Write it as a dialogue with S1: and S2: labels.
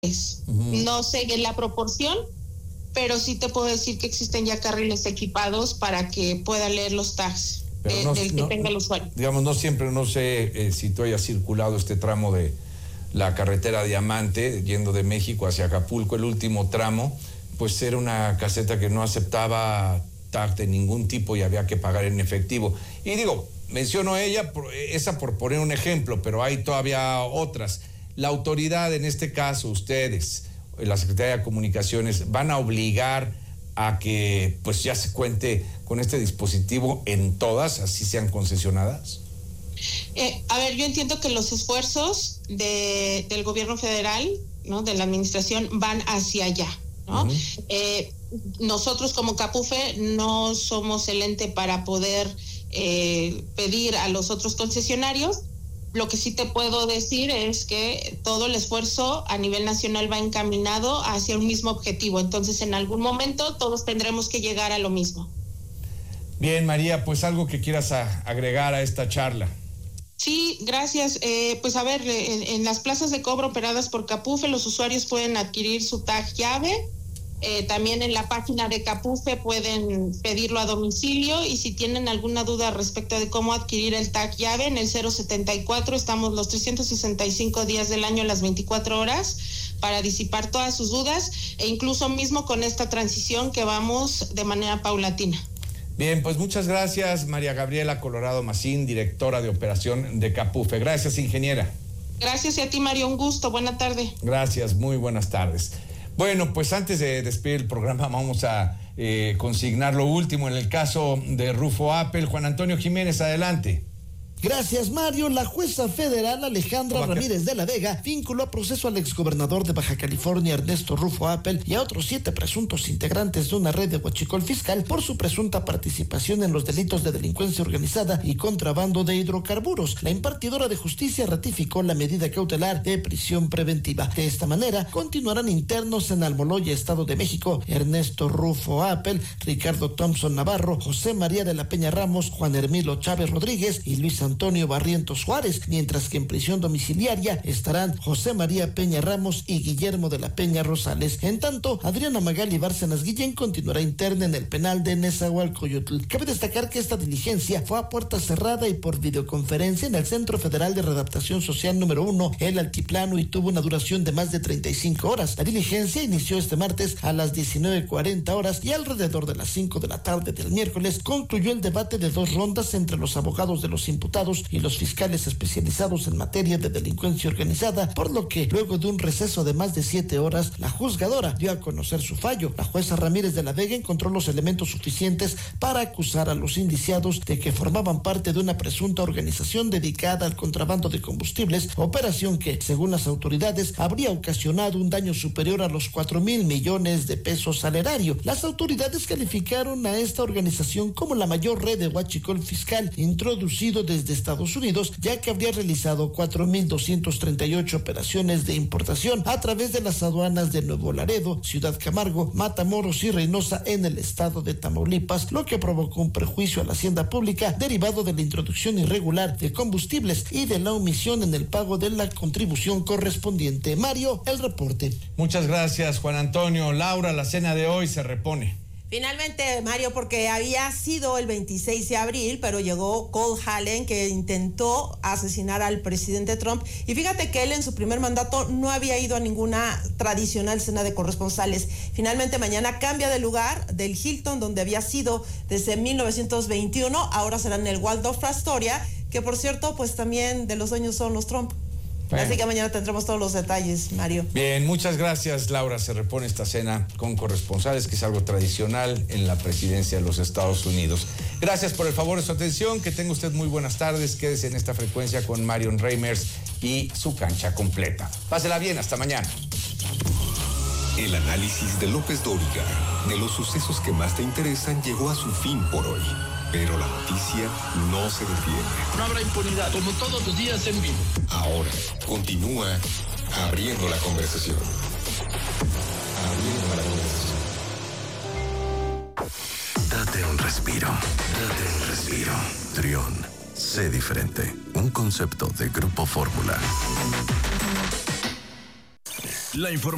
S1: No sé en la proporción, pero sí te puedo decir que existen ya carriles equipados para que pueda leer los tags del que tenga el usuario.
S2: Digamos, no sé si tú hayas circulado este tramo de la carretera Diamante, yendo de México hacia Acapulco, el último tramo, pues era una caseta que no aceptaba tag de ningún tipo y había que pagar en efectivo. Y digo, menciono esa por poner un ejemplo, pero hay todavía otras. La autoridad, en este caso, ustedes, la Secretaría de Comunicaciones, van a obligar a que pues ya se cuente con este dispositivo en todas, así sean concesionadas.
S1: A ver, yo entiendo que los esfuerzos del gobierno federal, ¿no?, de la administración, van hacia allá, ¿no? Nosotros como Capufe no somos el ente para poder pedir a los otros concesionarios. Lo que sí te puedo decir es que todo el esfuerzo a nivel nacional va encaminado hacia un mismo objetivo. Entonces, en algún momento todos tendremos que llegar a lo mismo.
S2: Bien, María, pues algo que quieras agregar a esta charla.
S1: Sí, gracias. Pues a ver, en las plazas de cobro operadas por Capufe, los usuarios pueden adquirir su tag llave. También en la página de Capufe pueden pedirlo a domicilio, y si tienen alguna duda respecto de cómo adquirir el tag llave, en el 074 estamos los 365 días del año, las 24 horas, para disipar todas sus dudas, e incluso mismo con esta transición que vamos de manera paulatina.
S2: Bien, pues muchas gracias, María Gabriela Colorado Macín, directora de operación de Capufe. Gracias, ingeniera.
S1: Gracias a ti, Mario, un gusto. Buena tarde.
S2: Gracias, muy buenas tardes. Bueno, pues antes de despedir el programa vamos a consignar lo último en el caso de Rufo Appel. Juan Antonio Jiménez, adelante.
S3: Gracias, Mario. La jueza federal Alejandra Ramírez de la Vega vinculó a proceso al exgobernador de Baja California, Ernesto Rufo Appel, y a otros 7 presuntos integrantes de una red de huachicol fiscal por su presunta participación en los delitos de delincuencia organizada y contrabando de hidrocarburos. La impartidora de justicia ratificó la medida cautelar de prisión preventiva. De esta manera, continuarán internos en Almoloya, Estado de México, Ernesto Rufo Appel, Ricardo Thompson Navarro, José María de la Peña Ramos, Juan Hermilo Chávez Rodríguez y Luis Antonio Barrientos Suárez, mientras que en prisión domiciliaria estarán José María Peña Ramos y Guillermo de la Peña Rosales. En tanto, Adriana Magali Bárcenas Guillén continuará interna en el penal de Nezahualcóyotl. Cabe destacar que esta diligencia fue a puerta cerrada y por videoconferencia en el Centro Federal de Readaptación Social número 1, el Altiplano, y tuvo una duración de más de 35 horas. La diligencia inició este martes a las 19:40 horas y alrededor de las 5 de la tarde del miércoles concluyó el debate de 2 rondas entre los abogados de los imputados y los fiscales especializados en materia de delincuencia organizada, por lo que luego de un receso de más de 7 horas, la juzgadora dio a conocer su fallo. La jueza Ramírez de la Vega encontró los elementos suficientes para acusar a los indiciados de que formaban parte de una presunta organización dedicada al contrabando de combustibles, operación que, según las autoridades, habría ocasionado un daño superior a los 4,000 millones de pesos al erario. Las autoridades calificaron a esta organización como la mayor red de huachicol fiscal introducido desde Estados Unidos, ya que habría realizado 4,238 operaciones de importación a través de las aduanas de Nuevo Laredo, Ciudad Camargo, Matamoros y Reynosa en el estado de Tamaulipas, lo que provocó un perjuicio a la hacienda pública derivado de la introducción irregular de combustibles y de la omisión en el pago de la contribución correspondiente. Mario, el reporte.
S2: Muchas gracias, Juan Antonio. Laura, la cena de hoy se repone.
S4: Finalmente, Mario, porque había sido el 26 de abril, pero llegó Cole Allen, que intentó asesinar al presidente Trump. Y fíjate que él en su primer mandato no había ido a ninguna tradicional cena de corresponsales. Finalmente, mañana cambia de lugar, del Hilton, donde había sido desde 1921. Ahora será en el Waldorf Astoria, que por cierto, pues también de los dueños son los Trump. Bueno. Así que mañana tendremos todos los detalles, Mario.
S2: Bien, muchas gracias, Laura. Se repone esta cena con corresponsales, que es algo tradicional en la presidencia de los Estados Unidos. Gracias por el favor de su atención. Que tenga usted muy buenas tardes. Quédese en esta frecuencia con Marion Reimers y su cancha completa. Pásela bien, hasta mañana.
S5: El análisis de López Dóriga de los sucesos que más te interesan llegó a su fin por hoy. Pero la noticia no se detiene.
S6: No habrá impunidad, como todos los días en vivo.
S5: Ahora, continúa abriendo la conversación. Abriendo la conversación.
S7: Date un respiro. Date un respiro. Trión. Sé diferente. Un concepto de Grupo Fórmula.
S6: La información.